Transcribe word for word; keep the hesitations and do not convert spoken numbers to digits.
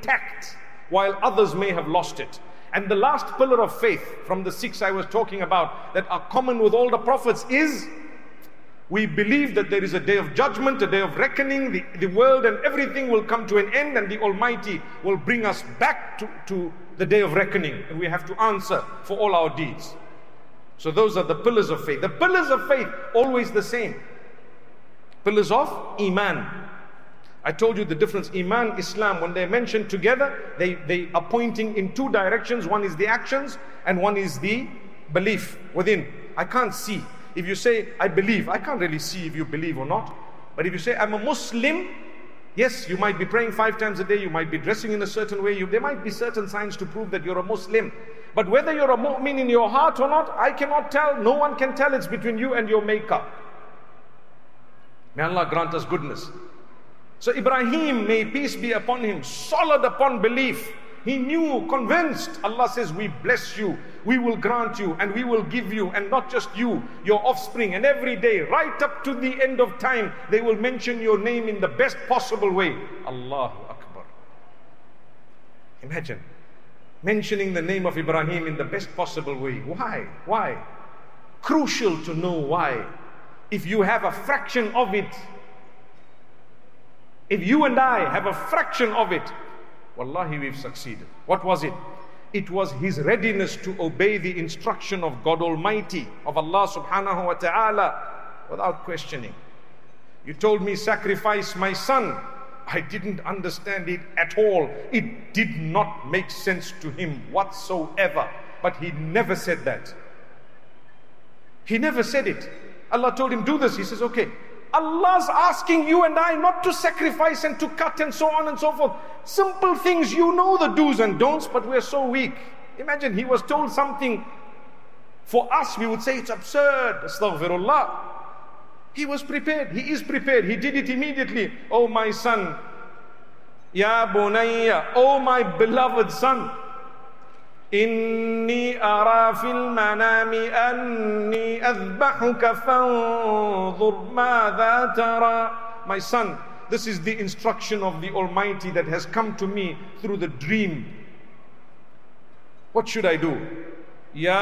intact, while others may have lost it. And the last pillar of faith from the six I was talking about that are common with all the prophets is we believe that there is a day of judgment, a day of reckoning, the, the world and everything will come to an end, and the Almighty will bring us back to, to the day of reckoning, and we have to answer for all our deeds. So those are the pillars of faith. The pillars of faith, always the same. Pillars of Iman. I told you the difference. Iman, Islam, when they're mentioned together, they, they are pointing in two directions. One is the actions and one is the belief within. I can't see. If you say, I believe, I can't really see if you believe or not. But if you say, I'm a Muslim, yes, you might be praying five times a day, you might be dressing in a certain way, you, there might be certain signs to prove that you're a Muslim. But whether you're a mu'min in your heart or not, I cannot tell. No one can tell. It's between you and your maker. May Allah grant us goodness. So Ibrahim, may peace be upon him, solid upon belief. He knew, convinced. Allah says, we bless you, we will grant you, and we will give you, and not just you, your offspring. And every day, right up to the end of time, they will mention your name in the best possible way. Allahu Akbar. Imagine, mentioning the name of Ibrahim in the best possible way. Why? Why? Crucial to know why. If you have a fraction of it, if you and I have a fraction of it, wallahi, we've succeeded. What was it? It was his readiness to obey the instruction of God Almighty, of Allah subhanahu wa ta'ala, without questioning. You told me, sacrifice my son. I didn't understand it at all. It did not make sense to him whatsoever. But he never said that. He never said it. Allah told him, do this. He says, okay. Allah's asking you and I not to sacrifice and to cut and so on and so forth. Simple things, you know the do's and don'ts, but we're so weak. Imagine he was told something. For us, we would say it's absurd. Astaghfirullah. He was prepared. He is prepared. He did it immediately. Oh my son. Ya bunayya. Oh my beloved son. Inni ara fil manami anni adhbahuka fanzur madha tara. My son, this is the instruction of the Almighty that has come to me through the dream. What should I do? Ya